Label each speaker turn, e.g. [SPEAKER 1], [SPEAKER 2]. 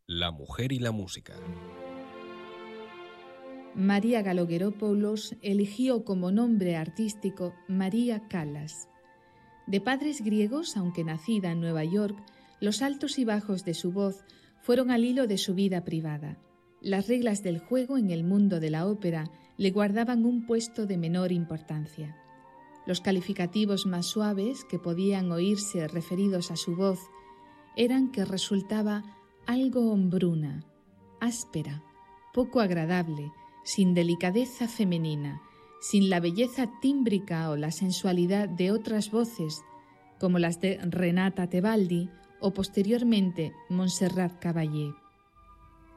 [SPEAKER 1] La mujer y la música.
[SPEAKER 2] María Kalogeropoulos eligió como nombre artístico María Callas. De padres griegos, aunque nacida en Nueva York, los altos y bajos de su voz fueron al hilo de su vida privada. Las reglas del juego en el mundo de la ópera le guardaban un puesto de menor importancia. Los calificativos más suaves que podían oírse referidos a su voz eran que resultaba algo hombruna, áspera, poco agradable, sin delicadeza femenina, sin la belleza tímbrica o la sensualidad de otras voces, como las de Renata Tebaldi o posteriormente Montserrat Caballé.